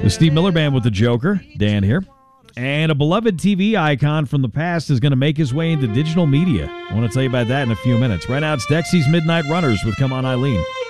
The Steve Miller Band with the Joker. Dan here. And a beloved TV icon from the past is going to make his way into digital media. I want to tell you about that in a few minutes. Right now, it's Dexy's Midnight Runners with Come On Eileen.